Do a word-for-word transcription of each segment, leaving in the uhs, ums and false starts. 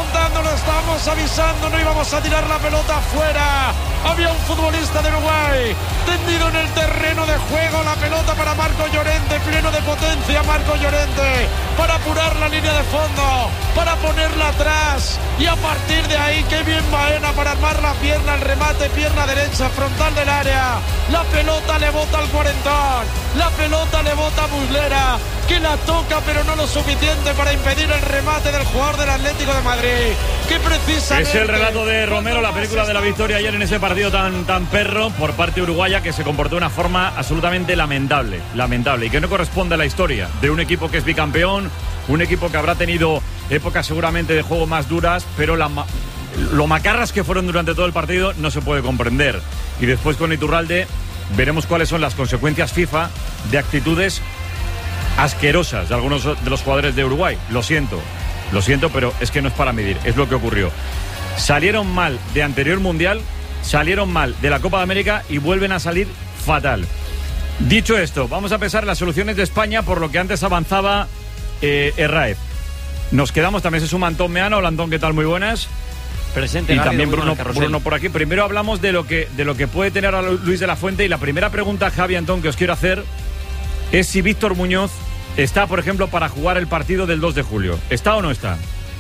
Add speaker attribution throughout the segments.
Speaker 1: contando, lo estamos avisando, no íbamos a tirar la pelota afuera. Había un futbolista de Uruguay tendido en el terreno de juego, la pelota para Marco Llorente, pleno de potencia Marco Llorente, para apurar la línea de fondo, para ponerla atrás, y a partir de ahí, qué bien Baena para armar la pierna, el remate, pierna derecha, frontal del área, la pelota le bota al cuarentón, la pelota le bota a Muslera, que la toca pero no lo suficiente para impedir el remate del jugador del Atlético de Madrid, que precisamente...
Speaker 2: Es el relato de Romero, la película de la victoria ayer en ese partido tan, tan perro por parte uruguaya, que se comportó de una forma absolutamente lamentable, lamentable, y que no corresponde a la historia de un equipo que es bicampeón, un equipo que habrá tenido épocas seguramente de juego más duras, pero la, lo macarras que fueron durante todo el partido no se puede comprender. Y después con Iturralde veremos cuáles son las consecuencias FIFA de actitudes asquerosas de algunos de los jugadores de Uruguay. Lo siento, lo siento, pero es que no es para medir, es lo que ocurrió. Salieron mal de anterior mundial, salieron mal de la Copa de América y vuelven a salir fatal. Dicho esto, vamos a pensar en las soluciones de España, por lo que antes avanzaba eh, Herráez. Nos quedamos, también se suma Antón Meana. Hola Antón, ¿qué tal? Muy buenas.
Speaker 3: Presente,
Speaker 2: y
Speaker 3: Garrido,
Speaker 2: también Bruno,
Speaker 3: buenas,
Speaker 2: Bruno por aquí. Primero hablamos de lo que de lo que puede tener a Luis de la Fuente, y la primera pregunta, Javi, Antón, que os quiero hacer es si Víctor Muñoz está, por ejemplo, para jugar el partido del dos de julio. ¿Está o no está?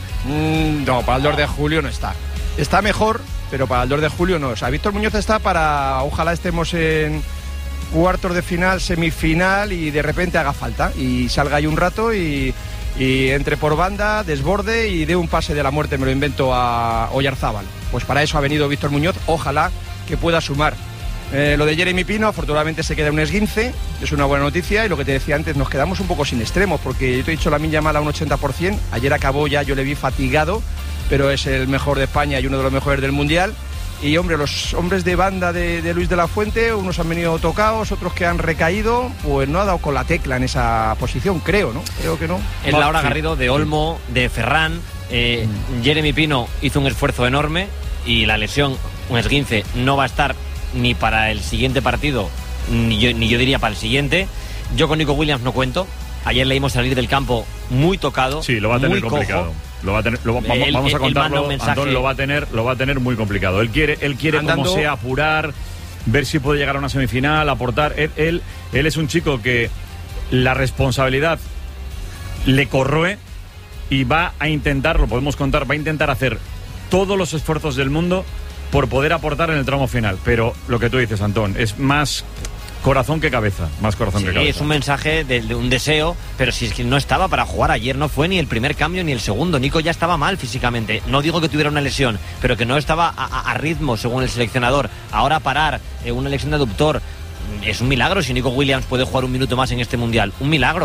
Speaker 4: Mm, no, para el dos de julio no está. Está mejor, pero para el dos de julio no. O sea, Víctor Muñoz está para, ojalá estemos en cuartos de final, semifinal, y de repente haga falta y salga ahí un rato y, y entre por banda, desborde y dé un pase de la muerte, me lo invento, a Oyarzábal. Pues para eso ha venido Víctor Muñoz, ojalá que pueda sumar. Eh, lo de Jeremy Pino, afortunadamente se queda un esguince, es una buena noticia, y lo que te decía antes, nos quedamos un poco sin extremos, porque yo te he dicho Lamine Yamal a un ochenta por ciento, ayer acabó ya, yo le vi fatigado, pero es el mejor de España y uno de los mejores del Mundial. Y hombre, los hombres de banda de, de Luis de la Fuente, unos han venido tocados, otros que han recaído, pues no ha dado con la tecla en esa posición, creo, ¿no? Creo que no.
Speaker 3: Es la hora, Garrido, de Olmo, de Ferran. Eh, mm. Jeremy Pino hizo un esfuerzo enorme y la lesión, un esguince, no va a estar ni para el siguiente partido, ni yo, ni yo diría para el siguiente. Yo con Nico Williams no cuento. Ayer leímos salir del campo muy tocado.
Speaker 2: Sí, lo va a tener complicado. Cojo. Lo va a tener, lo, vamos, él, vamos a contarlo, Antón, lo va a tener, lo va a tener muy complicado. Él quiere, él quiere Andando... como sea apurar, ver si puede llegar a una semifinal, aportar. Él, él, él es un chico que la responsabilidad le corroe y va a intentar, lo podemos contar, va a intentar hacer todos los esfuerzos del mundo por poder aportar en el tramo final. Pero lo que tú dices, Antón, es más corazón que cabeza, más corazón
Speaker 3: sí,
Speaker 2: que cabeza.
Speaker 3: Es un mensaje de, de un deseo, pero si es que no estaba para jugar ayer, no fue ni el primer cambio ni el segundo. Nico ya estaba mal físicamente. No digo que tuviera una lesión, pero que no estaba a, a, a ritmo según el seleccionador. Ahora parar eh, una lesión de aductor es un milagro si Nico Williams puede jugar un minuto más en este mundial. Un milagro.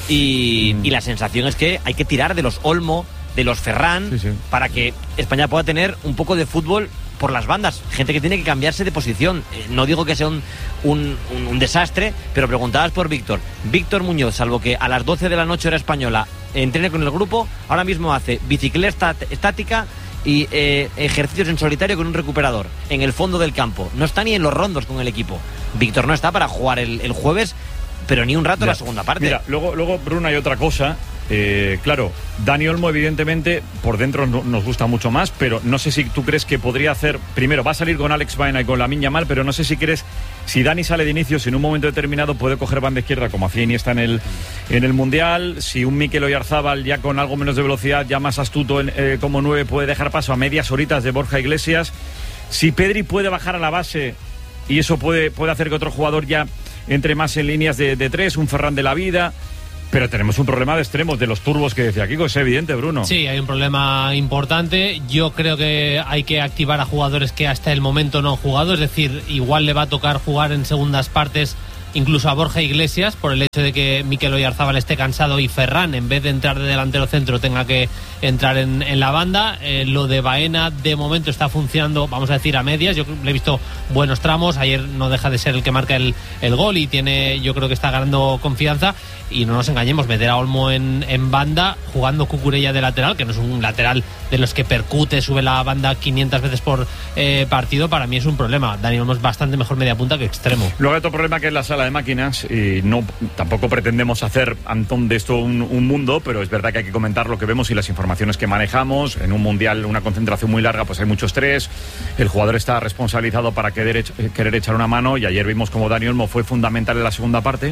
Speaker 3: Y, mm. y la sensación es que hay que tirar de los Olmo, de los Ferran, sí, sí. para que España pueda tener un poco de fútbol por las bandas, gente que tiene que cambiarse de posición. Eh, no digo que sea un, un, un, un desastre, pero preguntabas por Víctor. Víctor Muñoz, salvo que a las doce de la noche hora española entrene con el grupo, ahora mismo hace bicicleta estática y eh, ejercicios en solitario con un recuperador en el fondo del campo. No está ni en los rondos con el equipo. Víctor no está para jugar el, el jueves, pero ni un rato en la segunda parte.
Speaker 2: Mira, luego, luego Bruno, hay otra cosa. Eh, claro, Dani Olmo evidentemente por dentro no, nos gusta mucho más, pero no sé si tú crees que podría hacer, primero va a salir con Alex Baena y con Lamine Yamal, pero no sé si crees, si Dani sale de inicio, si en un momento determinado puede coger banda izquierda como hacía Iniesta en el, en el Mundial, si un Mikel Oyarzábal ya con algo menos de velocidad, ya más astuto en, eh, como nueve, puede dejar paso a medias horitas de Borja Iglesias, si Pedri puede bajar a la base y eso puede, puede hacer que otro jugador ya entre más en líneas de, de tres, un Ferran de la vida. Pero tenemos un problema de extremos, de los turbos que decía Kiko, es evidente, Bruno.
Speaker 5: Sí, hay un problema importante. Yo creo que hay que activar a jugadores que hasta el momento no han jugado, es decir, igual le va a tocar jugar en segundas partes incluso a Borja Iglesias, por el hecho de que Mikel Oyarzábal esté cansado y Ferran, en vez de entrar de delantero centro, tenga que entrar en, en la banda. Eh, lo de Baena de momento está funcionando, vamos a decir, a medias. Yo le he visto buenos tramos, ayer no deja de ser el que marca el, el gol y tiene, yo creo que está ganando confianza. Y no nos engañemos, meter a Olmo en, en banda, jugando Cucurella de lateral, que no es un lateral de los que percute, sube la banda quinientas veces por eh, partido, para mí es un problema. Dani Olmo es bastante mejor media punta que extremo.
Speaker 2: Luego hay otro problema que es la sala de máquinas y no tampoco pretendemos hacer, Antón, de esto un, un mundo, pero es verdad que hay que comentar lo que vemos y las informaciones que manejamos. En un mundial, una concentración muy larga, pues hay mucho estrés. El jugador está responsabilizado para querer, querer echar una mano, y ayer vimos como Dani Olmo fue fundamental en la segunda parte.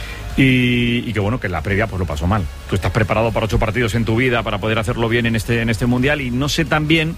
Speaker 2: Y, y que bueno, que en la previa pues lo pasó mal. Tú estás preparado para ocho partidos en tu vida para poder hacerlo bien en este, en este mundial, y no sé también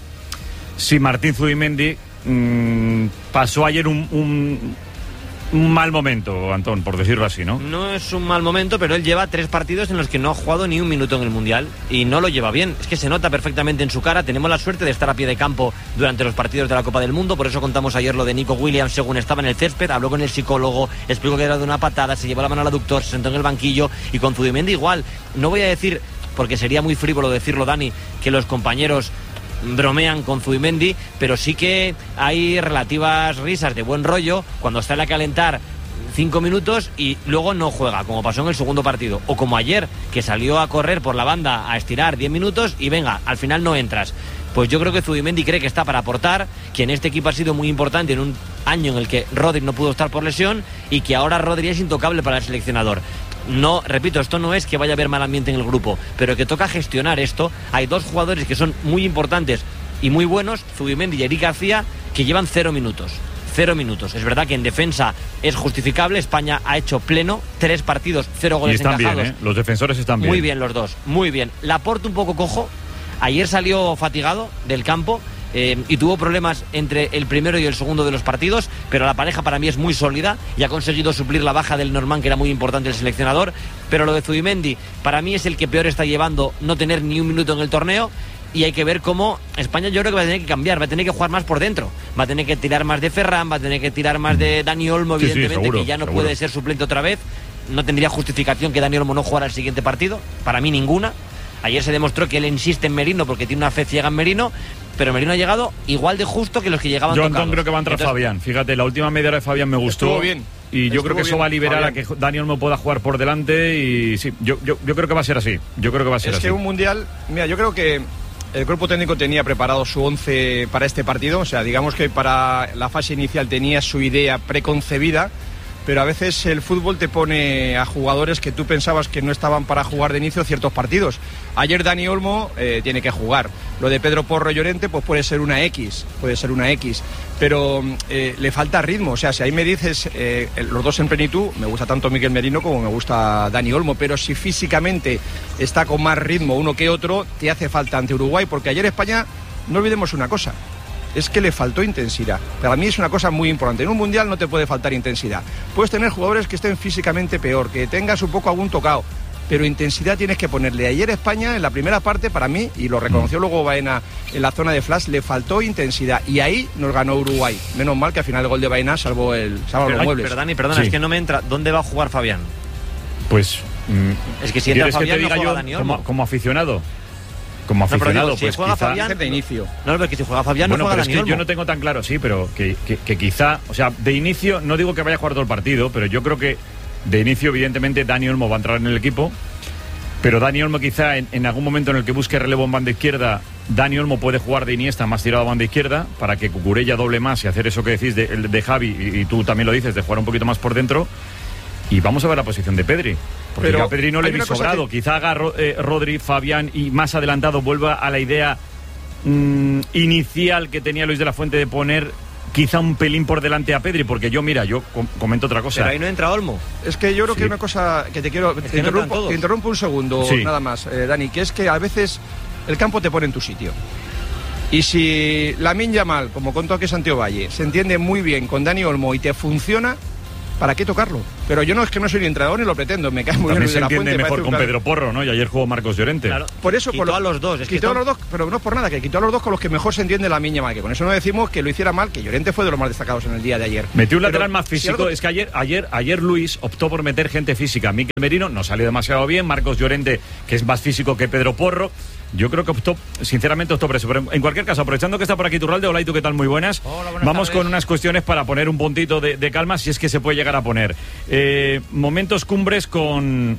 Speaker 2: si Martín Zubimendi mmm, pasó ayer un, un, un mal momento, Antón, por decirlo así, ¿no?
Speaker 3: No es un mal momento, pero él lleva tres partidos en los que no ha jugado ni un minuto en el mundial y no lo lleva bien. Es que se nota perfectamente en su cara. Tenemos la suerte de estar a pie de campo durante los partidos de la Copa del Mundo, por eso contamos ayer lo de Nico Williams según estaba en el césped. Habló con el psicólogo, explicó que era de una patada, se llevó la mano al aductor, se sentó en el banquillo, y con Zubimendi igual. No voy a decir, porque sería muy frívolo decirlo, Dani, que los compañeros bromean con Zubimendi, pero sí que hay relativas risas de buen rollo cuando sale a calentar cinco minutos y luego no juega, como pasó en el segundo partido, o como ayer, que salió a correr por la banda a estirar diez minutos y venga, al final no entras. Pues yo creo que Zubimendi cree que está para aportar, que en este equipo ha sido muy importante en un año en el que Rodri no pudo estar por lesión, y que ahora Rodri es intocable para el seleccionador. No, repito, esto no es que vaya a haber mal ambiente en el grupo, pero que toca gestionar esto. Hay dos jugadores que son muy importantes y muy buenos, Zubimendi y Eric García, que llevan cero minutos. Cero minutos. Es verdad que en defensa es justificable. España ha hecho pleno, tres partidos, cero goles
Speaker 2: y están
Speaker 3: encajados.
Speaker 2: bien, ¿eh? Los defensores están bien.
Speaker 3: Muy bien los dos, muy bien. Laporte un poco cojo. Ayer salió fatigado del campo. Eh, y tuvo problemas entre el primero y el segundo de los partidos, pero la pareja para mí es muy sólida y ha conseguido suplir la baja del Normand, que era muy importante el seleccionador. Pero lo de Zubimendi para mí es el que peor está llevando no tener ni un minuto en el torneo, y hay que ver cómo España, yo creo que va a tener que cambiar, va a tener que jugar más por dentro, va a tener que tirar más de Ferran, va a tener que tirar más de Dani Olmo,
Speaker 2: sí,
Speaker 3: evidentemente,
Speaker 2: sí, seguro,
Speaker 3: que ya no
Speaker 2: seguro.
Speaker 3: puede ser suplente otra vez. No tendría justificación que Dani Olmo no jugara el siguiente partido, para mí ninguna. Ayer se demostró que él insiste en Merino porque tiene una fe ciega en Merino, pero Merino ha llegado igual de justo que los que llegaban
Speaker 2: Yo,
Speaker 3: tocados.
Speaker 2: Antón, creo que va a entrar
Speaker 3: Entonces,
Speaker 2: Fabien. Fíjate, la última media hora de Fabien me gustó.
Speaker 4: Estuvo bien.
Speaker 2: Y yo
Speaker 4: Estuvo
Speaker 2: creo que eso
Speaker 4: bien,
Speaker 2: va a liberar
Speaker 4: Fabien.
Speaker 2: a que Dani Olmo pueda jugar por delante. Y sí, yo, yo, yo creo que va a ser así. Yo creo que va a ser
Speaker 4: Es
Speaker 2: así.
Speaker 4: que un mundial, mira, yo creo que el cuerpo técnico tenía preparado su once para este partido. O sea, digamos que para la fase inicial tenía su idea preconcebida, pero a veces el fútbol te pone a jugadores que tú pensabas que no estaban para jugar de inicio ciertos partidos. Ayer Dani Olmo eh, tiene que jugar. Lo de Pedro Porro y Llorente pues puede ser una X, puede ser una X, pero eh, le falta ritmo. O sea, si ahí me dices eh, los dos en plenitud, me gusta tanto Miguel Merino como me gusta Dani Olmo, pero si físicamente está con más ritmo uno que otro, te hace falta ante Uruguay, porque ayer España, no olvidemos una cosa, es que le faltó intensidad. Para mí es una cosa muy importante. En un mundial no te puede faltar intensidad. Puedes tener jugadores que estén físicamente peor, que tengas un poco algún tocado, pero intensidad tienes que ponerle. Ayer España, en la primera parte, para mí, y lo reconoció luego Baena en la zona de flash, le faltó intensidad. Y ahí nos ganó Uruguay. Menos mal que al final el gol de Baena salvó, el, salvó
Speaker 3: pero,
Speaker 4: los muebles.
Speaker 3: pero Dani, perdona,
Speaker 2: Sí.
Speaker 3: es que no me entra. ¿Dónde va a jugar Fabián?
Speaker 2: Pues. mm,
Speaker 3: Es que si entra
Speaker 2: ¿quieres que te
Speaker 3: Fabián, no
Speaker 2: diga
Speaker 3: juega
Speaker 2: yo
Speaker 3: Dani Olmo.
Speaker 2: como, como aficionado? Como
Speaker 3: No, pero
Speaker 2: aficionado,
Speaker 3: digo, si
Speaker 2: pues
Speaker 3: juega
Speaker 2: quizá...
Speaker 3: Fabián-
Speaker 4: de inicio.
Speaker 3: No, pero que si juega Fabián,
Speaker 2: Bueno,
Speaker 3: no
Speaker 2: pero
Speaker 3: juega
Speaker 2: es
Speaker 3: Dani
Speaker 2: que
Speaker 3: Olmo.
Speaker 2: yo no tengo tan claro, sí, pero que, que, que quizá, o sea, de inicio, no digo que vaya a jugar todo el partido, pero yo creo que de inicio, evidentemente, Dani Olmo va a entrar en el equipo, pero Dani Olmo quizá en, en algún momento en el que busque relevo en banda izquierda, Dani Olmo puede jugar de Iniesta más tirado a banda izquierda para que Cucurella doble más y hacer eso que decís de, de Javi, y, y tú también lo dices, de jugar un poquito más por dentro. Y vamos a ver la posición de Pedri. Porque
Speaker 4: Pero
Speaker 2: yo a Pedri no le
Speaker 4: hay
Speaker 2: vi
Speaker 4: una cosa
Speaker 2: sobrado.
Speaker 4: que-
Speaker 2: Quizá haga Ro- eh, Rodri, Fabián y más adelantado vuelva a la idea mm, inicial que tenía Luis de la Fuente de poner quizá un pelín por delante a Pedri. Porque yo, mira, yo com- comento otra cosa.
Speaker 3: Pero ahí no entra Olmo.
Speaker 4: Es que yo creo
Speaker 2: Sí.
Speaker 4: que hay una cosa que te quiero...
Speaker 3: que
Speaker 4: te,
Speaker 3: no entran
Speaker 4: interrumpo,
Speaker 3: todos.
Speaker 4: te interrumpo un segundo,
Speaker 2: Sí.
Speaker 4: nada más, eh, Dani, que es que a veces el campo te pone en tu sitio. Y si Lamine Yamal, como contó aquí Santiago Valle, se entiende muy bien con Dani Olmo y te funciona, ¿para qué tocarlo? Pero yo no es que no soy ni entrenador ni lo pretendo, me cae muy bien
Speaker 2: También
Speaker 4: Luis
Speaker 2: se
Speaker 4: de la
Speaker 2: entiende
Speaker 4: Fuente. me
Speaker 2: mejor
Speaker 4: parece un
Speaker 2: con
Speaker 4: gran-
Speaker 2: Pedro Porro, ¿no? Y ayer jugó Marcos Llorente.
Speaker 3: Claro.
Speaker 4: Por eso,
Speaker 3: Quitó
Speaker 4: por lo-
Speaker 3: a los dos. Es que
Speaker 4: quitó a
Speaker 3: son-
Speaker 4: los dos, pero no es por nada, que quitó a los dos con los que mejor se entiende la miña mal, que con eso no decimos que lo hiciera mal, que Llorente fue de los más destacados en el día de ayer.
Speaker 2: Metió un
Speaker 4: Pero
Speaker 2: lateral más
Speaker 4: si
Speaker 2: físico.
Speaker 4: algo-
Speaker 2: Es que ayer, ayer, ayer Luis optó por meter gente física. Mikel Merino no salió demasiado bien. Marcos Llorente, que es más físico que Pedro Porro. Yo creo que optó, sinceramente optó por eso. Pero en cualquier caso, aprovechando que está por aquí Turralde, hola, ¿y tú qué tal? Muy buenas.
Speaker 5: Hola, buenas
Speaker 2: Vamos
Speaker 5: tardes.
Speaker 2: con unas cuestiones para poner un puntito de, de calma, si es que se puede llegar a poner. Eh, momentos cumbres con,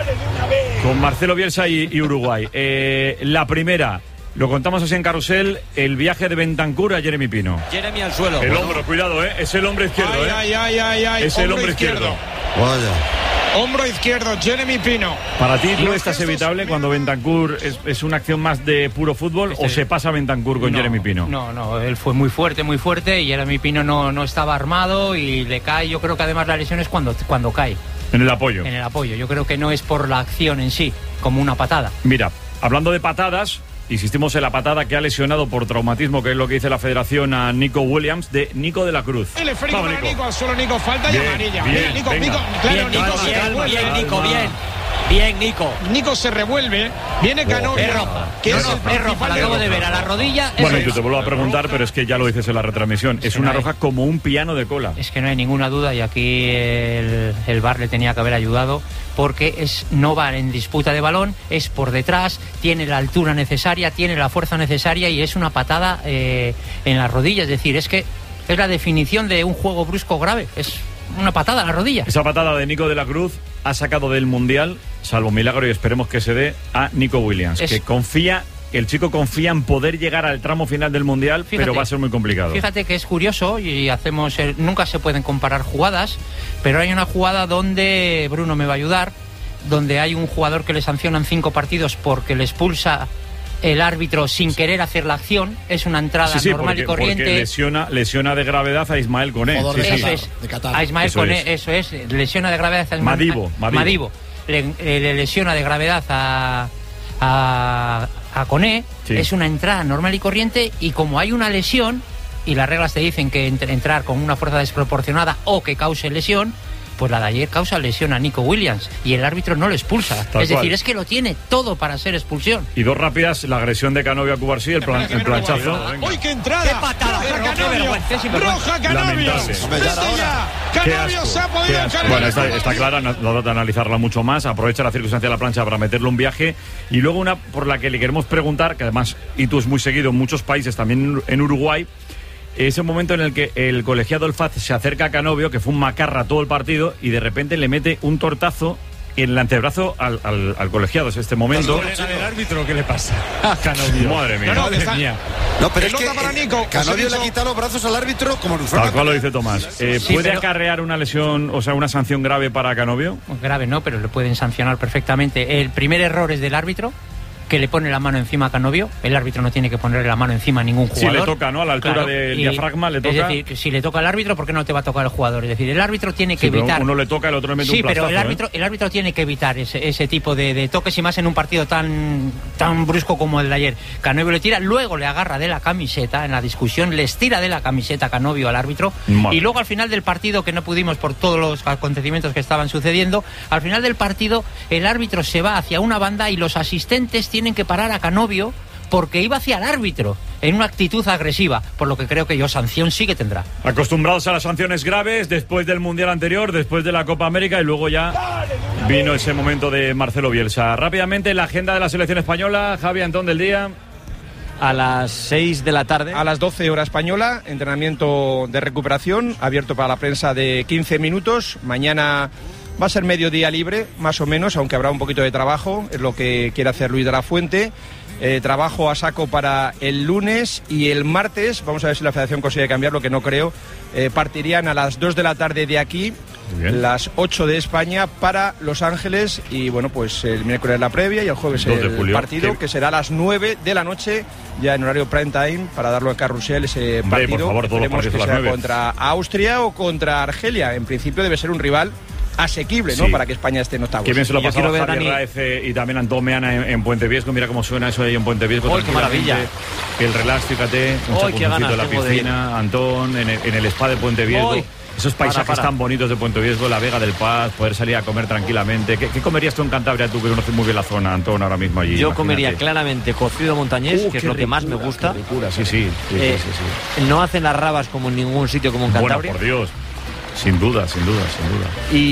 Speaker 2: con Marcelo Bielsa y, y Uruguay. Eh, la primera, lo contamos así en Carrusel, el viaje de Bentancur a Jeremy Pino.
Speaker 3: Jeremy al suelo.
Speaker 2: El hombro, cuidado, ¿eh? Es el hombre izquierdo,
Speaker 1: Ay,
Speaker 2: ¿eh?
Speaker 1: ay, ay, ay, ay.
Speaker 2: Es el hombre izquierdo.
Speaker 6: Vaya.
Speaker 1: Hombro izquierdo, Jeremy Pino.
Speaker 2: ¿Para ti tú estás evitable cuando Bentancur es, es una acción más de puro fútbol
Speaker 7: Este,
Speaker 2: o se pasa Bentancur con
Speaker 7: no,
Speaker 2: Jeremy Pino?
Speaker 7: No, no, él fue muy fuerte, muy fuerte y Jeremy Pino no, no estaba armado y le cae. Yo creo que además la lesión es cuando, cuando cae.
Speaker 2: En el apoyo.
Speaker 7: En el apoyo. Yo creo que no es por la acción en sí, como una patada.
Speaker 2: Mira, hablando de patadas, insistimos en la patada que ha lesionado por traumatismo, que es lo que dice la federación, a Nico Williams, de Nico de la Cruz.
Speaker 1: El esférico
Speaker 2: Vamos,
Speaker 1: para
Speaker 2: Nico.
Speaker 1: Nico, solo Nico, falta
Speaker 2: Bien,
Speaker 1: y amarilla.
Speaker 2: bien,
Speaker 1: Bien, Nico,
Speaker 2: venga.
Speaker 1: Nico, claro,
Speaker 3: Bien,
Speaker 1: Nico
Speaker 3: Nico,
Speaker 1: se
Speaker 3: bien,
Speaker 1: revuelve.
Speaker 3: bien, Nico,
Speaker 2: Calma.
Speaker 3: bien. Bien, Nico.
Speaker 1: Nico se revuelve, viene Canovio,
Speaker 7: Es roja.
Speaker 1: que
Speaker 7: No,
Speaker 1: es
Speaker 7: no,
Speaker 1: el
Speaker 7: es roja,
Speaker 1: principal
Speaker 7: la
Speaker 1: de
Speaker 7: acabo de
Speaker 1: roja.
Speaker 7: ver a la rodilla.
Speaker 2: Bueno,
Speaker 7: es
Speaker 2: y tú te vuelvo a preguntar, pero es que ya lo dices en la retransmisión. Es
Speaker 7: que
Speaker 2: una
Speaker 7: no hay-
Speaker 2: roja como un piano de cola.
Speaker 7: Es que no hay ninguna duda y aquí el, el V A R le tenía que haber ayudado porque es, no va en disputa de balón, es por detrás, tiene la altura necesaria, tiene la fuerza necesaria y es una patada eh, en la rodilla. Es decir, es que es la definición de un juego brusco grave. Es una patada a la rodilla.
Speaker 2: Esa patada de Nico de la Cruz ha sacado del Mundial, salvo milagro y esperemos que se dé, a Nico Williams,
Speaker 7: Es-
Speaker 2: que confía, el chico confía en poder llegar al tramo final del Mundial,
Speaker 7: Fíjate,
Speaker 2: pero va a ser muy complicado.
Speaker 7: Fíjate que es curioso y hacemos el- nunca se pueden comparar jugadas, pero hay una jugada donde Bruno me va a ayudar, donde hay un jugador que le sancionan cinco partidos porque le expulsa el árbitro sin querer hacer la acción. Es una entrada
Speaker 2: Sí, sí,
Speaker 7: normal
Speaker 2: porque,
Speaker 7: y corriente.
Speaker 2: porque lesiona, lesiona de gravedad a Ismael Koné.
Speaker 6: Jugador
Speaker 2: Sí,
Speaker 6: de
Speaker 2: sí.
Speaker 7: Eso
Speaker 6: Qatar,
Speaker 7: es.
Speaker 6: de Qatar.
Speaker 7: A Ismael
Speaker 2: Eso
Speaker 7: Koné,
Speaker 2: es.
Speaker 7: eso es. Lesiona de gravedad a Ismael
Speaker 2: Madibo, Madibo.
Speaker 7: Madibo. Le, le- le lesiona de gravedad a, a, a Koné.
Speaker 2: Sí.
Speaker 7: Es una entrada normal y corriente y como hay una lesión y las reglas te dicen que ent- entrar con una fuerza desproporcionada o que cause lesión, pues la de ayer causa lesión a Nico Williams y el árbitro no lo expulsa.
Speaker 2: Tal
Speaker 7: es decir,
Speaker 2: cual.
Speaker 7: es que lo tiene todo para ser expulsión.
Speaker 2: Y dos rápidas, la agresión de Canovio a Cubarsí, el, plan- el planchazo. Venga.
Speaker 1: ¡Uy, qué entrada!
Speaker 7: ¡Qué patada!
Speaker 1: ¡Roja
Speaker 7: ¡Qué
Speaker 1: Canovio!
Speaker 7: vergüenza, es sinvergüenza.
Speaker 1: ¡Roja Canovio!
Speaker 2: Lamentable.
Speaker 1: ¡Vete ya!
Speaker 2: Qué
Speaker 1: ¡Canovio
Speaker 2: asco,
Speaker 1: se ha
Speaker 2: qué
Speaker 1: podido
Speaker 2: asco.
Speaker 1: cargar!
Speaker 2: Bueno, está, está clara, no no trata de analizarla mucho más. Aprovecha la circunstancia de la plancha para meterle un viaje. Y luego una por la que le queremos preguntar, que además Itu es muy seguido en muchos países, también en Uruguay. Ese momento en el que el colegiado El Faz se acerca a Canovio, que fue un macarra todo el partido, y de repente le mete un tortazo en el antebrazo al, al, al colegiado. Es este momento.
Speaker 1: ¿El árbitro qué le pasa? A Canovio.
Speaker 2: Madre mía.
Speaker 1: No, no, está-
Speaker 6: No, pero es que
Speaker 1: Pelota para
Speaker 6: eh,
Speaker 1: Nico.
Speaker 6: Canovio
Speaker 1: Os he
Speaker 6: le
Speaker 1: dicho-
Speaker 6: ha quitado los brazos al árbitro como si fuera
Speaker 2: Tal
Speaker 6: una
Speaker 2: cual lo
Speaker 6: pelea.
Speaker 2: dice Tomás. Eh,
Speaker 7: Sí,
Speaker 2: ¿Puede
Speaker 7: pero-
Speaker 2: acarrear una lesión, o sea, una sanción grave para Canovio?
Speaker 7: Pues grave no, pero le pueden sancionar perfectamente. El primer error es del árbitro, que le pone la mano encima a Canovio. El árbitro no tiene que ponerle la mano encima a ningún
Speaker 2: Sí,
Speaker 7: jugador.
Speaker 2: le toca, ¿no? A la altura
Speaker 7: Claro,
Speaker 2: del
Speaker 7: y-
Speaker 2: diafragma le toca.
Speaker 7: Es decir, que si le toca al árbitro, ¿por qué no te va a tocar el jugador? Es decir, el árbitro tiene que
Speaker 2: Sí, pero
Speaker 7: evitar...
Speaker 2: uno le toca, el otro le mete
Speaker 7: Sí,
Speaker 2: un
Speaker 7: pero
Speaker 2: plastazo.
Speaker 7: el
Speaker 2: ¿eh?
Speaker 7: árbitro, el árbitro tiene que evitar ese, ese tipo de, de toques y más en un partido tan, tan brusco como el de ayer. Canovio le tira, luego le agarra de la camiseta en la discusión, les tira de la camiseta Canovio al árbitro
Speaker 2: Madre.
Speaker 7: y luego al final del partido, que no pudimos por todos los acontecimientos que estaban sucediendo, al final del partido el árbitro se va hacia una banda y los asistentes tienen que parar a Canovio porque iba hacia el árbitro en una actitud agresiva, por lo que creo que yo sanción sí que tendrá.
Speaker 2: Acostumbrados a las sanciones graves después del Mundial anterior, después de la Copa América y luego ya vino ese momento de Marcelo Bielsa. Rápidamente, la agenda de la selección española, Javi Antón del día.
Speaker 3: A las seis de la tarde.
Speaker 4: A las doce hora española, entrenamiento de recuperación, abierto para la prensa de quince minutos. Mañana va a ser mediodía libre, más o menos, aunque habrá un poquito de trabajo, es lo que quiere hacer Luis de la Fuente. Eh, trabajo a saco para el lunes y el martes, vamos a ver si la Federación consigue cambiarlo, que no creo, eh, partirían a las dos de la tarde de aquí,
Speaker 2: bien.
Speaker 4: las ocho de España para Los Ángeles y bueno, pues el miércoles la previa y el jueves
Speaker 2: dos de
Speaker 4: el
Speaker 2: julio.
Speaker 4: partido,
Speaker 2: ¿Qué?
Speaker 4: que será a las nueve de la noche, ya en horario prime time, para darlo en Carrusel ese
Speaker 2: Hombre,
Speaker 4: partido.
Speaker 2: por favor, todos los
Speaker 4: Esperemos
Speaker 2: partidos
Speaker 4: que
Speaker 2: a las
Speaker 4: sea
Speaker 2: nueve.
Speaker 4: contra Austria o contra Argelia. En principio debe ser un rival asequible, ¿no?
Speaker 2: Sí.
Speaker 4: Para que España esté en octavos.
Speaker 2: Qué bien se lo
Speaker 3: Y yo
Speaker 2: pasaba
Speaker 3: quiero ver,
Speaker 2: Javier
Speaker 3: Dani-
Speaker 2: Raez eh, y también Antón Meana en, en Puente Viesco. Mira cómo suena eso ahí en Puente Viesco.
Speaker 3: ¡Oh, qué
Speaker 2: tranquilamente.
Speaker 3: maravilla!
Speaker 2: El relax, fíjate, un
Speaker 3: ¡Oh, qué
Speaker 2: chapuzoncito
Speaker 3: ganas
Speaker 2: en la
Speaker 3: tengo de ir!
Speaker 2: piscina, Antón, en el, en el spa de Puente Viesco.
Speaker 3: ¡Ay!
Speaker 2: Esos paisajes
Speaker 3: Para, para.
Speaker 2: tan bonitos de Puente Viesco, la Vega del Paz, poder salir a comer tranquilamente. ¿Qué, qué comerías tú en Cantabria, tú que conoces muy bien la zona, Antón, ahora mismo allí?
Speaker 3: Yo
Speaker 2: Imagínate.
Speaker 3: comería claramente cocido montañés,
Speaker 2: Uh,
Speaker 3: que es
Speaker 2: qué
Speaker 3: lo que más me
Speaker 2: ricura,
Speaker 3: gusta.
Speaker 2: qué ricura, sí, sí. sí,
Speaker 3: Eh,
Speaker 2: sí, sí, sí.
Speaker 3: No hacen las rabas como en ningún sitio como en
Speaker 2: Bueno,
Speaker 3: Cantabria.
Speaker 2: por Dios. Sin duda, sin duda, sin duda.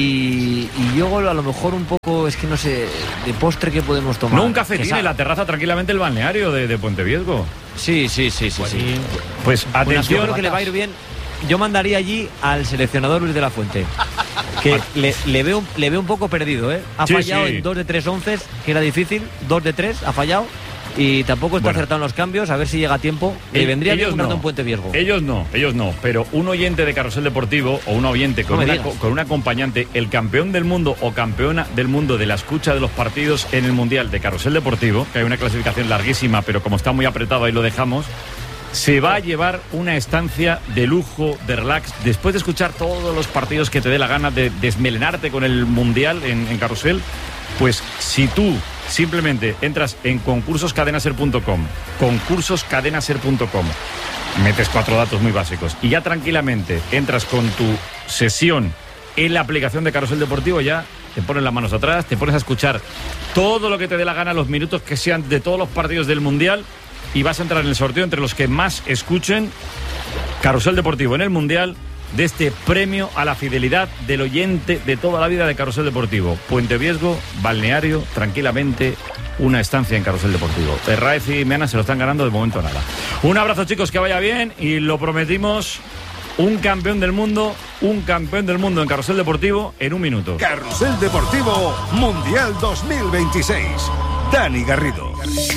Speaker 3: Y, y yo a lo mejor un poco, es que no sé, de postre que podemos tomar.
Speaker 2: No, un cafetín
Speaker 3: Que sa-
Speaker 2: en la terraza tranquilamente el balneario de, de Puente Viesgo.
Speaker 3: Sí, sí, sí, sí. sí.
Speaker 2: Pues
Speaker 3: Yo
Speaker 2: atención,
Speaker 3: creo que le va a ir bien. Yo mandaría allí al seleccionador Luis de la Fuente, que le, le, veo, le veo un poco perdido, ¿eh? Ha
Speaker 2: Sí,
Speaker 3: fallado
Speaker 2: sí.
Speaker 3: en dos de tres once, que era difícil, dos de tres, ha fallado. y tampoco está
Speaker 2: Bueno.
Speaker 3: acertado en los cambios, a ver si llega a tiempo. Le vendría bien comprando un Puente Viesgo.
Speaker 2: Ellos no, ellos no. Pero un oyente de Carrusel Deportivo o un oyente con,
Speaker 3: No me
Speaker 2: una,
Speaker 3: digas.
Speaker 2: con un acompañante, el campeón del mundo o campeona del mundo de la escucha de los partidos en el Mundial de Carrusel Deportivo, que hay una clasificación larguísima, pero como está muy apretado ahí lo dejamos, se va a llevar una estancia de lujo, de relax, después de escuchar todos los partidos que te dé la gana, de desmelenarte con el Mundial en, en Carrusel. Pues si tú simplemente entras en concursos cadenaser punto com, concursos cadenaser punto com, metes cuatro datos muy básicos y ya tranquilamente entras con tu sesión en la aplicación de Carrusel Deportivo, ya te pones las manos atrás, te pones a escuchar todo lo que te dé la gana, los minutos que sean de todos los partidos del Mundial, y vas a entrar en el sorteo entre los que más escuchen Carrusel Deportivo en el Mundial, de este premio a la fidelidad del oyente de toda la vida de Carrusel Deportivo. Puente Viesgo, balneario, tranquilamente, una estancia en Carrusel Deportivo. Raez y Meana se lo están ganando, de momento nada. Un abrazo, chicos, que vaya bien, y lo prometimos, un campeón del mundo, un campeón del mundo en Carrusel Deportivo en un minuto.
Speaker 6: Carrusel Deportivo Mundial dos mil veintiséis. Dani Garrido.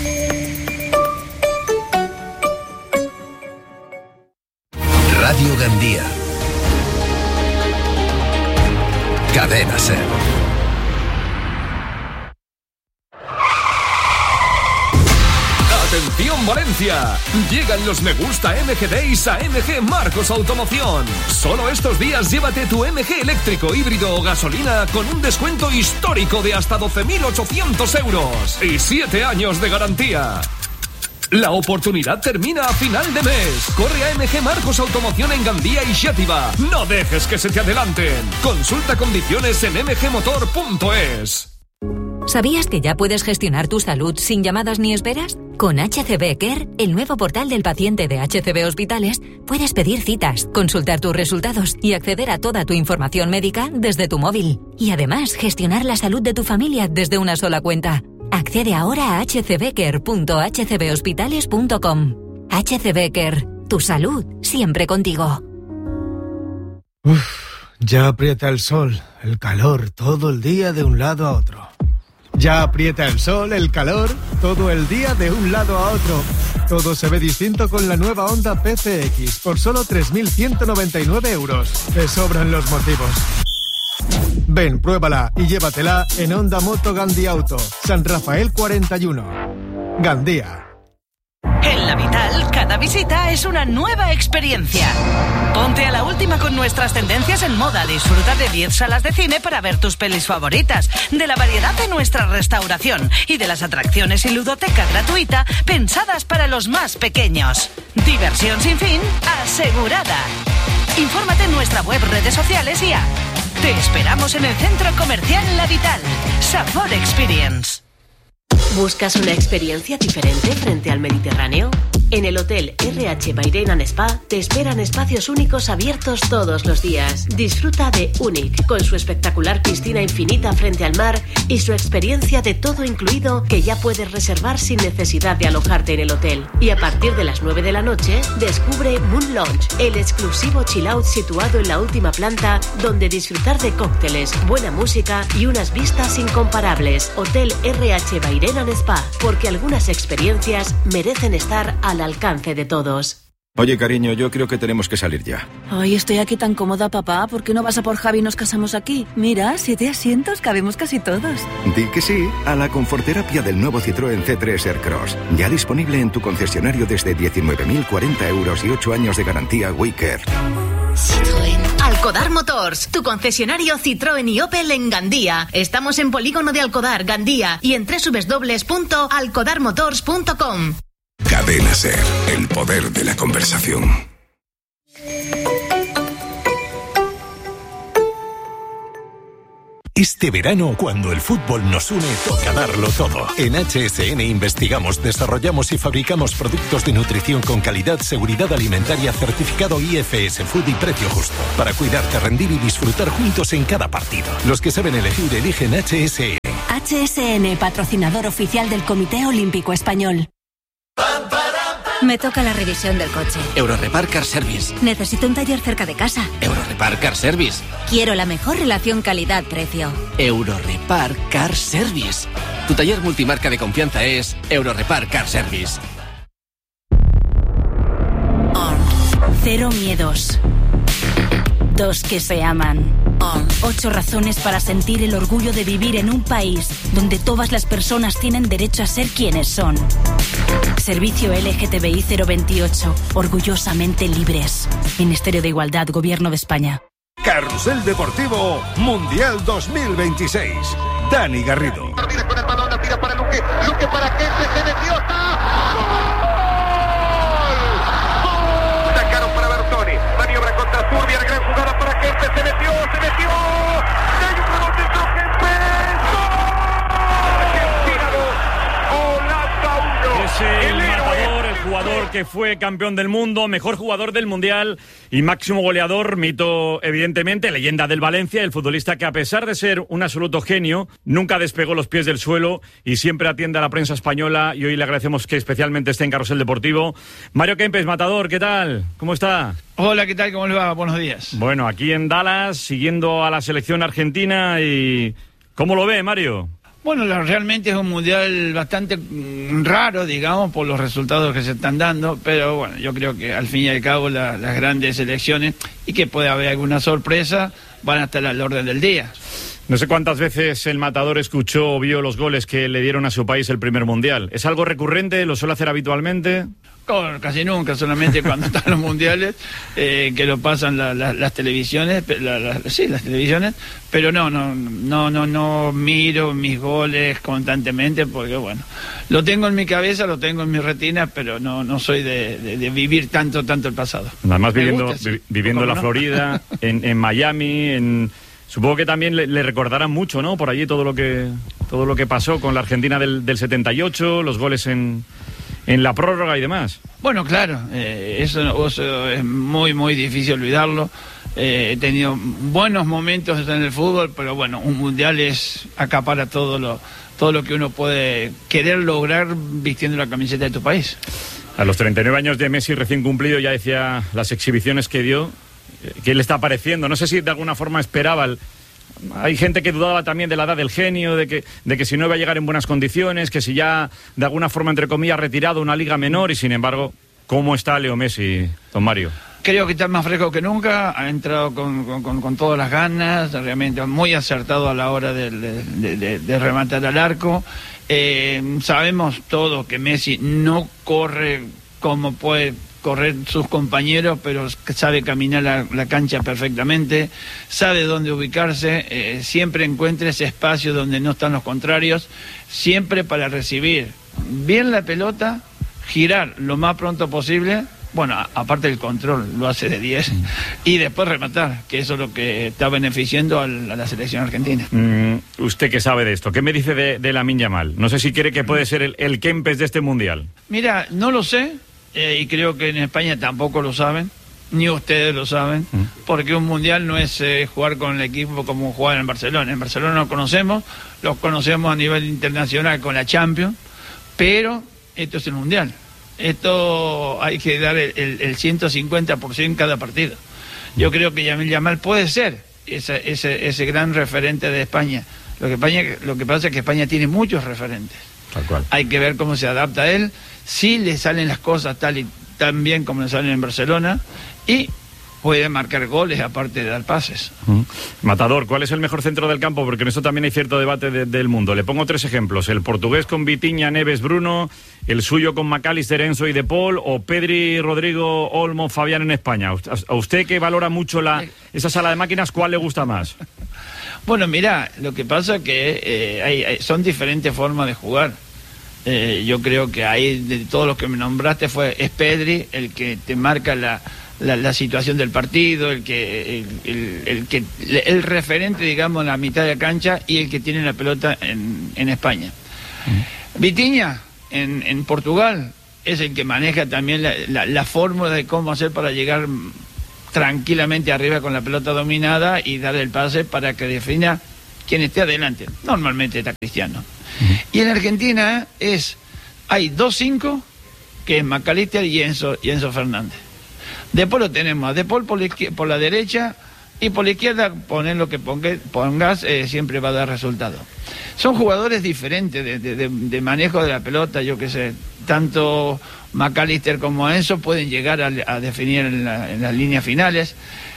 Speaker 6: Radio Gandía. Cadena Ser.
Speaker 8: ¡Atención Valencia! Llegan los Me Gusta M G Days a M G Marcos Automoción. Solo estos días llévate tu M G eléctrico, híbrido o gasolina con un descuento histórico de hasta doce mil ochocientos euros y siete años de garantía. La oportunidad termina a final de mes. Corre a M G Marcos Automoción en Gandía y Xàtiva. No dejes que se te adelanten. Consulta condiciones en m g motor punto es.
Speaker 9: ¿Sabías que ya puedes gestionar tu salud sin llamadas ni esperas? Con H C B Care, el nuevo portal del paciente de H C B Hospitales, puedes pedir citas, consultar tus resultados y acceder a toda tu información médica desde tu móvil. Y además, gestionar la salud de tu familia desde una sola cuenta. Accede ahora a h c b care punto h c b hospitales punto com. H C B Care, tu salud siempre contigo.
Speaker 10: Uf, ya aprieta el sol, el calor, todo el día de un lado a otro. Ya aprieta el sol, el calor, todo el día de un lado a otro. Todo se ve distinto con la nueva Honda P C X por solo tres mil ciento noventa y nueve euros. Te sobran los motivos. Ven, pruébala y llévatela en Honda Moto Gandía Auto, San Rafael cuarenta y uno. Gandía.
Speaker 11: En La Vital, cada visita es una nueva experiencia. Ponte a la última con nuestras tendencias en moda. Disfruta de diez salas de cine para ver tus pelis favoritas, de la variedad de nuestra restauración y de las atracciones y ludoteca gratuita pensadas para los más pequeños. Diversión sin fin asegurada. Infórmate en nuestra web, redes sociales y app. Te esperamos en el Centro Comercial La Vital. Safor Experience.
Speaker 12: ¿Buscas una experiencia diferente frente al Mediterráneo? En el Hotel R H Bairén and Spa te esperan espacios únicos abiertos todos los días. Disfruta de Unique, con su espectacular piscina infinita frente al mar y su experiencia de todo incluido que ya puedes reservar sin necesidad de alojarte en el hotel. Y a partir de las nueve de la noche, descubre Moon Lounge, el exclusivo chill out situado en la última planta, donde disfrutar de cócteles, buena música y unas vistas incomparables. Hotel R H Bairén and Spa, porque algunas experiencias merecen estar al alcance de todos.
Speaker 13: Oye, cariño, yo creo que tenemos que salir ya.
Speaker 14: Hoy estoy aquí tan cómoda, papá. ¿Por qué no vas a por Javi y nos casamos aquí? Mira, siete asientos, cabemos casi todos.
Speaker 13: Di que sí a la conforterapia del nuevo Citroën C tres Aircross. Ya disponible en tu concesionario desde diecinueve mil cuarenta euros y ocho años de garantía Wicker.
Speaker 12: Citroën. Alcodar Motors, tu concesionario Citroën y Opel en Gandía. Estamos en Polígono de Alcodar, Gandía, y en doble u doble u doble u punto alcodar motors punto com.
Speaker 6: Cadena Ser, el poder de la conversación. Este verano, cuando el fútbol nos une, toca darlo todo. En H S N investigamos, desarrollamos y fabricamos productos de nutrición con calidad, seguridad alimentaria, certificado I F S Food y precio justo. Para cuidarte, rendir y disfrutar juntos en cada partido. Los que saben elegir, eligen H S N.
Speaker 15: H S N, patrocinador oficial del Comité Olímpico Español. Me toca la revisión del coche.
Speaker 16: Eurorepar Car Service.
Speaker 15: Necesito un taller cerca de casa.
Speaker 16: Eurorepar Car Service.
Speaker 15: Quiero la mejor relación calidad-precio.
Speaker 16: Eurorepar Car Service. Tu taller multimarca de confianza es Eurorepar Car Service.
Speaker 15: Cero miedos. Dos que se aman. Ocho razones para sentir el orgullo de vivir en un país donde todas las personas tienen derecho a ser quienes son. Servicio L G T B I cero veintiocho. Orgullosamente libres. Ministerio de Igualdad, Gobierno de España.
Speaker 17: Carrusel Deportivo Mundial dos mil veintiséis. Dani Garrido.
Speaker 18: Con el balón, la tira para Luque. Luque para que se metió. Maniobra contra Turbia, gran jugada para Kempes, se metió, se metió, hay un rebote entre Kempes, Argentina dos, Holanda uno.
Speaker 2: Es el matador, el jugador que fue campeón del mundo, mejor jugador del mundial y máximo goleador, mito evidentemente, leyenda del Valencia, el futbolista que a pesar de ser un absoluto genio, nunca despegó los pies del suelo y siempre atiende a la prensa española, y hoy le agradecemos que especialmente esté en Carrusel Deportivo. Mario Kempes, matador, ¿qué tal? ¿Cómo está?
Speaker 19: Hola, ¿qué tal? ¿Cómo le va? Buenos días.
Speaker 2: Bueno, aquí en Dallas, siguiendo a la selección argentina, y ¿cómo lo ve, Mario?
Speaker 19: Bueno, realmente es un mundial bastante raro, digamos, por los resultados que se están dando, pero bueno, yo creo que al fin y al cabo la, las grandes selecciones, y que puede haber alguna sorpresa, van a estar al orden del día.
Speaker 2: No sé cuántas veces el matador escuchó o vio los goles que le dieron a su país el primer mundial. ¿Es algo recurrente? ¿Lo suele hacer habitualmente?
Speaker 19: No, casi nunca, solamente cuando están los mundiales, eh, que lo pasan la, la, las televisiones, la, la, sí, las televisiones, pero no, no, no, no, no miro mis goles constantemente, porque bueno, lo tengo en mi cabeza, lo tengo en mi retina, pero no, no soy de, de, de vivir tanto, tanto el pasado.
Speaker 2: Además viviendo,
Speaker 19: gusta, sí.
Speaker 2: vi, viviendo en la
Speaker 19: no?
Speaker 2: Florida, en, en Miami, en... Supongo que también le, le recordarán mucho, ¿no? Por allí todo lo que todo lo que pasó con la Argentina del, del setenta y ocho, los goles en, en la prórroga y demás.
Speaker 19: Bueno, claro, eh, eso, eso es muy, muy difícil olvidarlo. Eh, he tenido buenos momentos en el fútbol, pero bueno, un mundial es acapara todo lo, todo lo que uno puede querer lograr vistiendo la camiseta de tu país.
Speaker 2: A los treinta y nueve años de Messi recién cumplido, ya decía las exhibiciones que dio. ¿Qué le está pareciendo? No sé si de alguna forma esperaba el... Hay gente que dudaba también de la edad del genio, de que, de que si no iba a llegar en buenas condiciones, que si ya de alguna forma, entre comillas, retirado una liga menor, y sin embargo, ¿cómo está Leo Messi, don Mario?
Speaker 19: Creo que está más fresco que nunca, ha entrado con, con, con todas las ganas, realmente muy acertado a la hora de, de, de, de rematar al arco. Eh, sabemos todos que Messi no corre como puede correr sus compañeros, pero sabe caminar la, la cancha perfectamente, sabe dónde ubicarse, eh, siempre encuentra ese espacio donde no están los contrarios, siempre para recibir bien la pelota, girar lo más pronto posible, bueno, a, aparte del control, lo hace de diez, y después rematar, que eso es lo que está beneficiando al, a la selección argentina.
Speaker 2: Mm, ¿usted qué sabe de esto? ¿Qué me dice de, de Lamine Yamal? No sé si cree que puede ser el, el Kempes de este Mundial.
Speaker 19: Mira, no lo sé, Eh, y creo que en España tampoco lo saben, ni ustedes lo saben, mm. porque un mundial no es eh, jugar con el equipo como jugar en Barcelona. En Barcelona lo conocemos, los conocemos a nivel internacional con la Champions, pero esto es el mundial. Esto hay que dar el, el, el ciento cincuenta por ciento en cada partido. Yo creo que Lamine Yamal puede ser ese, ese, ese gran referente de España. Lo que, España. lo que pasa es que España tiene muchos referentes.
Speaker 2: Tal cual.
Speaker 19: Hay que ver cómo se adapta a él, si le salen las cosas tal y tan bien como le salen en Barcelona, y puede marcar goles aparte de dar pases.
Speaker 2: Mm. Matador, ¿cuál es el mejor centro del campo? Porque en eso también hay cierto debate de, del mundo. Le pongo tres ejemplos: el portugués con Vitinha, Neves, Bruno, el suyo con McAllister, Enzo y De Paul, o Pedri, Rodrigo, Olmo, Fabián en España. A usted, que valora mucho la, esa sala de máquinas, ¿cuál le gusta más?
Speaker 19: Bueno, mira, lo que pasa es que eh, hay, hay, son diferentes formas de jugar. Eh, yo creo que ahí, de todos los que me nombraste, fue es Pedri el que te marca la, la, la situación del partido, el que el, el, el que el referente, digamos, en la mitad de la cancha, y el que tiene la pelota en, en España. Mm. Vitinha en, en Portugal es el que maneja también la, la, la fórmula de cómo hacer para llegar tranquilamente arriba con la pelota dominada y dar el pase para que defina quien esté adelante. Normalmente está Cristiano. Uh-huh. Y en Argentina es hay dos cinco, que es McAllister y Enzo, y Enzo Fernández. Después lo tenemos a De Paul por la, por la derecha, y por la izquierda poner lo que ponga, pongas, eh, siempre va a dar resultado. Son jugadores diferentes de, de, de, de manejo de la pelota, yo qué sé, tanto McAllister como Enzo pueden llegar a, a definir en, la, en las líneas finales.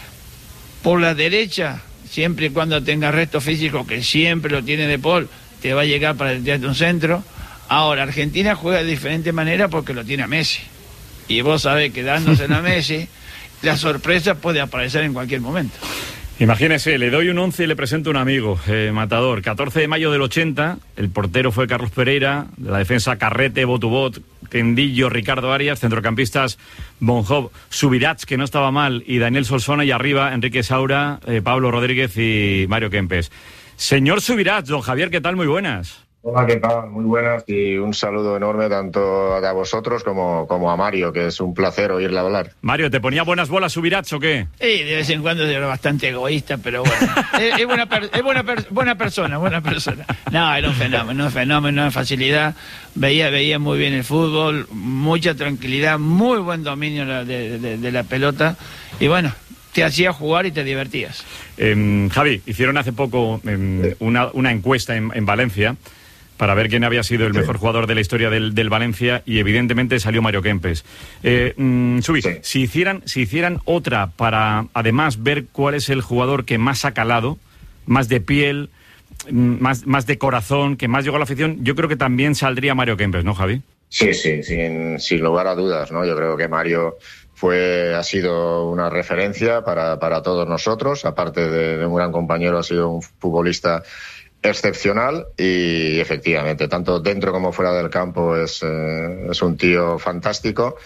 Speaker 19: Por la derecha, siempre y cuando tenga resto físico, que siempre lo tiene De Paul, te va a llegar para tirarte un centro. Ahora, Argentina juega de diferente manera porque lo tiene a Messi. Y vos sabés que dándose a Messi, la sorpresa puede aparecer en cualquier momento.
Speaker 2: Imagínese, le doy un once y le presento un amigo, eh, Matador. catorce de mayo del ochenta, el portero fue Carlos Pereira, de la defensa Carrete, Botubot, Quendillo, Ricardo Arias, centrocampistas Bonjob, Subirats, que no estaba mal, y Daniel Solsona, y arriba Enrique Saura, eh, Pablo Rodríguez y Mario Kempes. Señor Subirats, don Javier, ¿qué tal? Muy buenas.
Speaker 20: Hola, ¿qué tal? Muy buenas y un saludo enorme tanto a vosotros como, como a Mario, que es un placer oírle hablar.
Speaker 2: Mario, ¿te ponía buenas bolas Subirats o qué?
Speaker 19: Sí, de vez en cuando era bastante egoísta, pero bueno. es, es, buena, per, es buena, per, buena persona, buena persona. No, era un fenómeno, un fenómeno, una facilidad. Veía, veía muy bien el fútbol, mucha tranquilidad, muy buen dominio de, de, de la pelota. Y bueno, te hacía jugar y te divertías.
Speaker 2: Eh, Javi, hicieron hace poco eh, una, una encuesta en, en Valencia para ver quién había sido el sí. mejor jugador de la historia del, del Valencia, y evidentemente salió Mario Kempes. Eh, mm, Subi, sí. si hicieran si hicieran otra para además ver cuál es el jugador que más ha calado, más de piel, más, más de corazón, que más llegó a la afición, yo creo que también saldría Mario Kempes, ¿no, Javi?
Speaker 20: Sí, sí, sin, sin lugar a dudas, ¿no? Yo creo que Mario fue ha sido una referencia para, para todos nosotros, aparte de, de un gran compañero, ha sido un futbolista excepcional y efectivamente, tanto dentro como fuera del campo es, eh, es un tío fantástico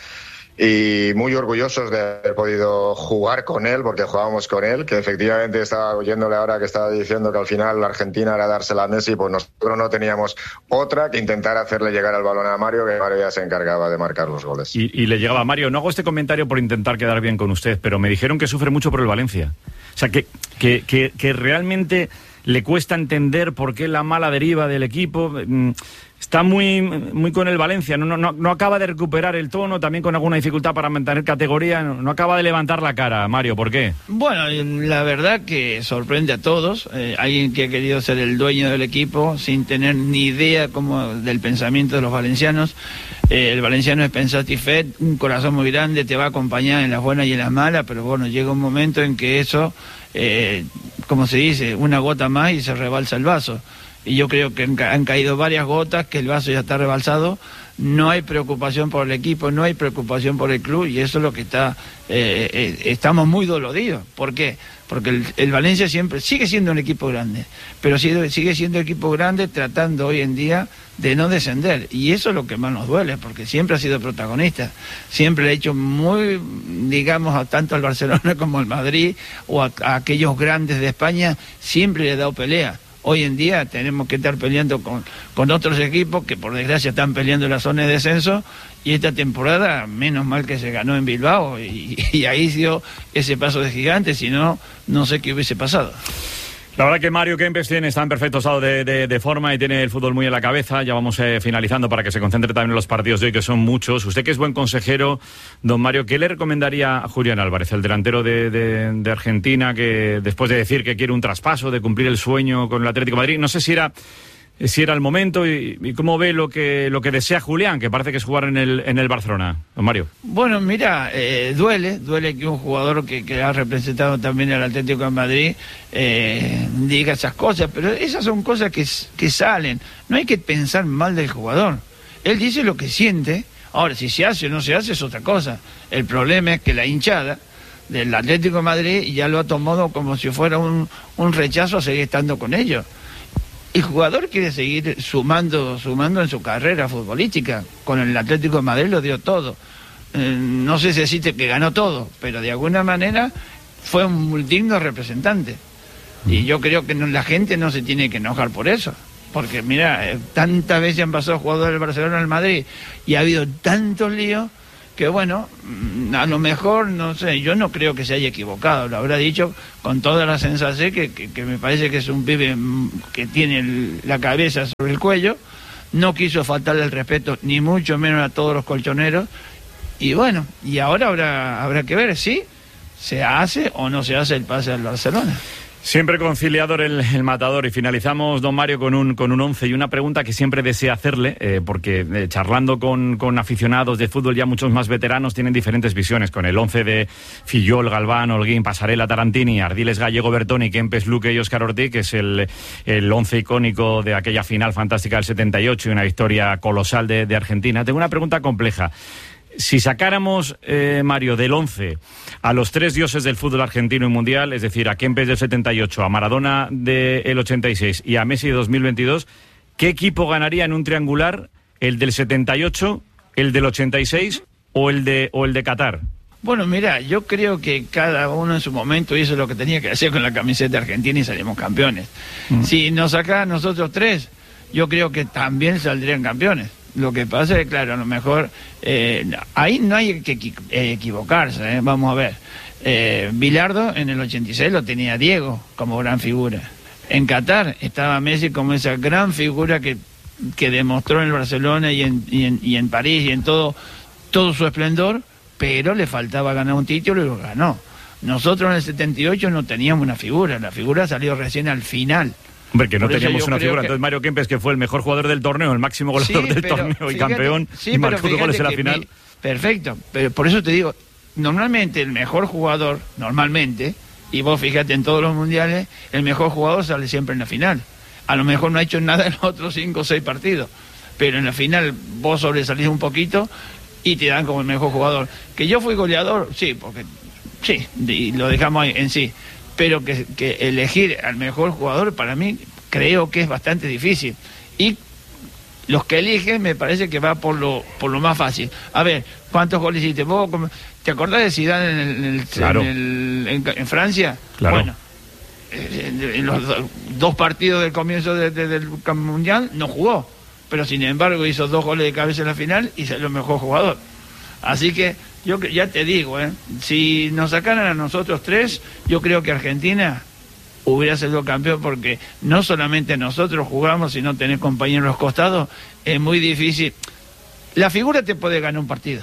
Speaker 20: y muy orgullosos de haber podido jugar con él, porque jugábamos con él, que efectivamente estaba oyéndole ahora que estaba diciendo que al final la Argentina era dársela a Messi, pues nosotros no teníamos otra que intentar hacerle llegar el balón a Mario, que Mario ya se encargaba de marcar los goles.
Speaker 2: Y, y le llegaba a Mario. No hago este comentario por intentar quedar bien con usted, pero me dijeron que sufre mucho por el Valencia. O sea, que, que, que, que realmente le cuesta entender por qué la mala deriva del equipo. Está muy, muy con el Valencia, no, no, no acaba de recuperar el tono, también con alguna dificultad para mantener categoría, no, no acaba de levantar la cara. Mario, ¿por qué?
Speaker 19: Bueno, la verdad que sorprende a todos. Eh, alguien que ha querido ser el dueño del equipo sin tener ni idea como del pensamiento de los valencianos. Eh, el valenciano es pensatifet, un corazón muy grande, te va a acompañar en las buenas y en las malas, pero bueno, llega un momento en que eso, eh, como se dice, una gota más y se rebalsa el vaso. Y yo creo que han caído varias gotas, que el vaso ya está rebalsado, no hay preocupación por el equipo, no hay preocupación por el club, y eso es lo que está, eh, eh, estamos muy doloridos. ¿Por qué? Porque el, el Valencia siempre sigue siendo un equipo grande, pero sigue, sigue siendo un equipo grande tratando hoy en día de no descender, y eso es lo que más nos duele, porque siempre ha sido protagonista, siempre le ha hecho muy, digamos, a tanto al Barcelona como al Madrid, o a, a aquellos grandes de España, siempre le ha dado pelea. Hoy en día tenemos que estar peleando con, con otros equipos que por desgracia están peleando en la zona de descenso, y esta temporada menos mal que se ganó en Bilbao y, y ahí dio ese paso de gigante, si no, no sé qué hubiese pasado.
Speaker 2: La verdad que Mario Kempes tiene, está en perfecto estado de, de, de forma y tiene el fútbol muy en la cabeza. Ya vamos eh, finalizando para que se concentre también en los partidos de hoy, que son muchos. Usted, que es buen consejero, don Mario, ¿qué le recomendaría a Julián Álvarez, el delantero de, de, de Argentina, que después de decir que quiere un traspaso, de cumplir el sueño con el Atlético de Madrid, no sé si era si era el momento y, y cómo ve lo que lo que desea Julián, que parece que es jugar en el en el Barcelona, don Mario?
Speaker 19: Bueno, mira, eh, duele, duele que un jugador que, que ha representado también al Atlético de Madrid eh, diga esas cosas, pero esas son cosas que, que salen, no hay que pensar mal del jugador, él dice lo que siente. Ahora, si se hace o no se hace es otra cosa. El problema es que la hinchada del Atlético de Madrid ya lo ha tomado como si fuera un, un rechazo a seguir estando con ellos. El jugador quiere seguir sumando, sumando en su carrera futbolística. Con el Atlético de Madrid lo dio todo. Eh, no sé si decirte que ganó todo, pero de alguna manera fue un digno representante. Y yo creo que no, la gente no se tiene que enojar por eso. Porque mira, eh, tantas veces han pasado jugadores del Barcelona al Madrid y ha habido tantos líos que bueno, a lo mejor, no sé, yo no creo que se haya equivocado, lo habrá dicho con toda la sensación que, que, que me parece que es un pibe que tiene el, la cabeza sobre el cuello, no quiso faltarle el respeto ni mucho menos a todos los colchoneros, y bueno, y ahora habrá, habrá que ver, sí, ¿se hace o no se hace el pase al Barcelona?
Speaker 2: Siempre conciliador el, el matador. Y finalizamos, don Mario, con un con un once y una pregunta que siempre desea hacerle, eh, porque eh, charlando con, con aficionados de fútbol ya muchos más veteranos tienen diferentes visiones, con el once de Fillol, Galván, Holguín, Pasarela, Tarantini, Ardiles, Gallego, Bertoni, Kempes, Luque y Óscar Ortiz, que es el, el once icónico de aquella final fantástica del setenta y ocho y una victoria colosal de, de Argentina. Tengo una pregunta compleja. Si sacáramos, eh, Mario, del once a los tres dioses del fútbol argentino y mundial, es decir, a Kempes del setenta y ocho, a Maradona del ochenta y seis y a Messi de dos mil veintidós, ¿qué equipo ganaría en un triangular? ¿El del setenta y ocho, el del ochenta y seis o el de, o el de Qatar?
Speaker 19: Bueno, mira, yo creo que cada uno en su momento hizo lo que tenía que hacer con la camiseta argentina y salimos campeones. Mm. Si nos sacan nosotros tres, yo creo que también saldrían campeones. Lo que pasa es que, claro, a lo mejor eh, ahí no hay que equi eh, equivocarse, ¿eh? Vamos a ver. Eh, Bilardo en el ochenta y seis lo tenía Diego como gran figura. En Qatar estaba Messi como esa gran figura que, que demostró en el Barcelona y en, y en, y en París y en todo, todo su esplendor, pero le faltaba ganar un título y lo ganó. Nosotros en el setenta y ocho no teníamos una figura, la figura salió recién al final.
Speaker 2: Hombre, que no
Speaker 19: Por
Speaker 2: teníamos una figura.
Speaker 19: Que...
Speaker 2: Entonces Mario Kempes, que fue el mejor jugador del torneo, el máximo goleador
Speaker 19: sí,
Speaker 2: del
Speaker 19: pero,
Speaker 2: torneo y
Speaker 19: fíjate,
Speaker 2: campeón,
Speaker 19: sí,
Speaker 2: y marcó dos goles en la final.
Speaker 19: Mi... Perfecto, pero por eso te digo, normalmente el mejor jugador, normalmente, y vos fíjate en todos los mundiales, el mejor jugador sale siempre en la final. A lo mejor no ha hecho nada en los otros cinco o seis partidos, pero en la final vos sobresalís un poquito y te dan como el mejor jugador. Que yo fui goleador, sí, porque sí, y lo dejamos ahí en sí, pero que, que elegir al mejor jugador para mí creo que es bastante difícil. Y los que eligen me parece que va por lo por lo más fácil. A ver, ¿cuántos goles hiciste vos? ¿Te acordás de Zidane en, el, en, el,
Speaker 2: claro.
Speaker 19: en, el, en, en Francia?
Speaker 2: Claro.
Speaker 19: Bueno, en, en los dos partidos del comienzo de, de, del Mundial no jugó, pero sin embargo hizo dos goles de cabeza en la final y salió el mejor jugador. Así que yo ya te digo, ¿eh? Si nos sacaran a nosotros tres, yo creo que Argentina hubiera sido campeón, porque no solamente nosotros jugamos, sino tener compañeros a los costados, es muy difícil. La figura te puede ganar un partido,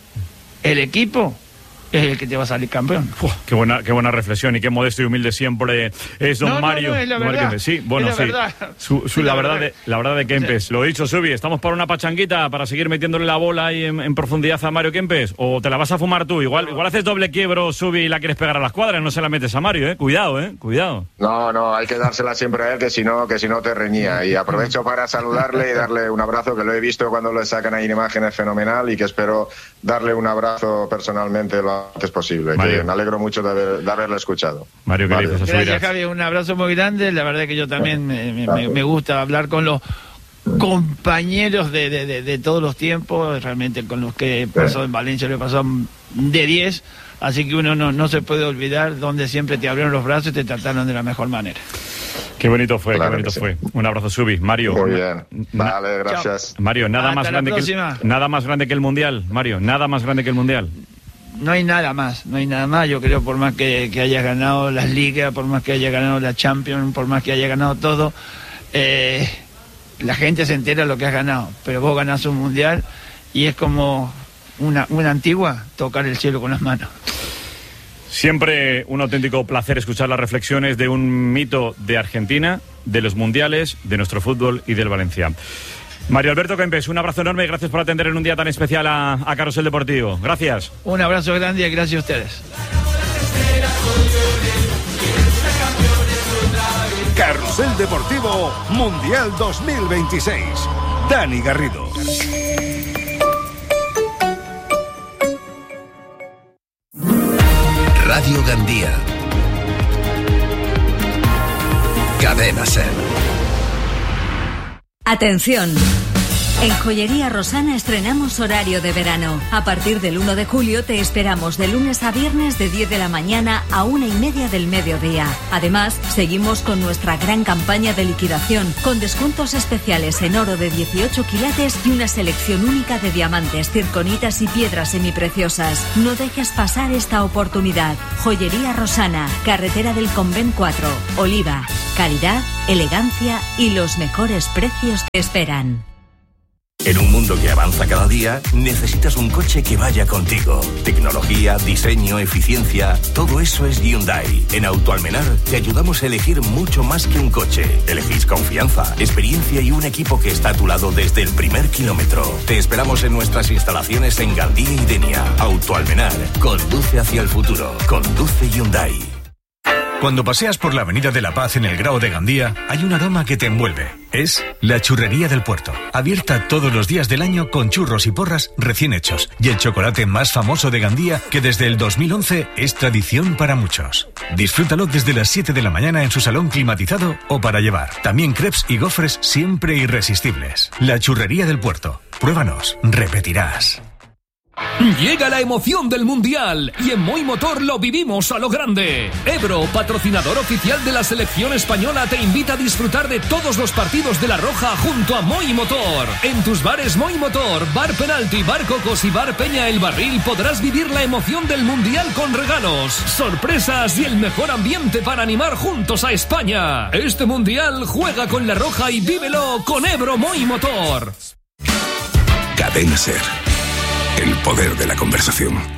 Speaker 19: el equipo es el que te va a salir campeón.
Speaker 2: Uf, qué buena, qué buena reflexión y qué modesto y humilde siempre es don
Speaker 19: no,
Speaker 2: Mario.
Speaker 19: No, no, es la verdad.
Speaker 2: Mario, sí, bueno,
Speaker 19: es la
Speaker 2: sí.
Speaker 19: Verdad.
Speaker 2: Su, su,
Speaker 19: es
Speaker 2: la,
Speaker 19: la
Speaker 2: verdad
Speaker 19: verdad.
Speaker 2: de, la verdad de Kempes. Sí. Lo he dicho, Subi, ¿estamos para una pachanguita para seguir metiéndole la bola ahí en, en profundidad a Mario Kempes? ¿O te la vas a fumar tú? Igual, igual haces doble quiebro, Subi, y la quieres pegar a las cuadras, no se la metes a Mario, ¿eh? Cuidado, ¿eh? Cuidado.
Speaker 20: No, no, hay que dársela siempre a él, que si no, que si no te reñía. Y aprovecho para saludarle y darle un abrazo, que lo he visto cuando le sacan ahí en imágenes fenomenal, y que espero darle un abrazo personalmente lo antes posible. Que me alegro mucho de, haber, de haberle escuchado.
Speaker 2: Mario, ¿qué
Speaker 20: vale.
Speaker 2: dices?
Speaker 19: Gracias, Javi, un abrazo muy grande. La verdad que yo también me, me, me gusta hablar con los compañeros de, de, de, de todos los tiempos, realmente con los que he pasado en Valencia, lo he pasado de diez, así que uno no, no se puede olvidar donde siempre te abrieron los brazos y te trataron de la mejor manera.
Speaker 2: Qué bonito fue,
Speaker 20: claro
Speaker 2: qué bonito
Speaker 20: sí.
Speaker 2: fue. Un abrazo, Subi. Mario.
Speaker 20: Muy bien. Vale, gracias.
Speaker 2: Chao. Mario, nada
Speaker 19: Hasta
Speaker 2: más grande que el, nada más grande que el Mundial, Mario, nada más grande que el Mundial.
Speaker 19: No hay nada más, no hay nada más. Yo creo, por más que, que hayas ganado las ligas, por más que hayas ganado la Champions, por más que hayas ganado todo, eh, la gente se entera de lo que has ganado. Pero vos ganás un mundial y es como una, una antigua tocar el cielo con las manos.
Speaker 2: Siempre un auténtico placer escuchar las reflexiones de un mito de Argentina, de los mundiales, de nuestro fútbol y del Valencia. Mario Alberto Kempes, un abrazo enorme y gracias por atender en un día tan especial a, a Carrusel Deportivo. Gracias.
Speaker 19: Un abrazo grande y gracias a ustedes.
Speaker 17: Carrusel Deportivo Mundial dos mil veintiséis. Dani Garrido.
Speaker 8: Radio Gandía. Cadena Ser.
Speaker 9: Atención. En Joyería Rosana estrenamos horario de verano. A partir del uno de julio te esperamos de lunes a viernes de diez de la mañana a una y media del mediodía. Además, seguimos con nuestra gran campaña de liquidación, con descuentos especiales en oro de dieciocho quilates y una selección única de diamantes, circonitas y piedras semipreciosas. No dejes pasar esta oportunidad. Joyería Rosana, carretera del Convent cuatro, Oliva. Calidad, elegancia y los mejores precios te esperan.
Speaker 21: En un mundo que avanza cada día, necesitas un coche que vaya contigo. Tecnología, diseño, eficiencia, todo eso es Hyundai. En Autoalmenar te ayudamos a elegir mucho más que un coche. Elegís confianza, experiencia y un equipo que está a tu lado desde el primer kilómetro. Te esperamos en nuestras instalaciones en Gandía y Denia. Autoalmenar, conduce hacia el futuro. Conduce Hyundai.
Speaker 22: Cuando paseas por la Avenida de la Paz en el Grao de Gandía, hay un aroma que te envuelve. Es la Churrería del Puerto, abierta todos los días del año con churros y porras recién hechos y el chocolate más famoso de Gandía, que desde el dos mil once es tradición para muchos. Disfrútalo desde las siete de la mañana en su salón climatizado o para llevar. También crepes y gofres siempre irresistibles. La Churrería del Puerto. Pruébanos, repetirás.
Speaker 8: Llega la emoción del Mundial y en Moi Motor lo vivimos a lo grande. Ebro, patrocinador oficial de la selección española, te invita a disfrutar de todos los partidos de La Roja junto a Moi Motor. En tus bares Moi Motor, Bar Penalti, Bar Cocos y Bar Peña El Barril podrás vivir la emoción del Mundial con regalos, sorpresas y el mejor ambiente para animar juntos a España. Este Mundial juega con La Roja y vívelo con Ebro Moi Motor.
Speaker 17: Cadena Ser. El poder de la conversación.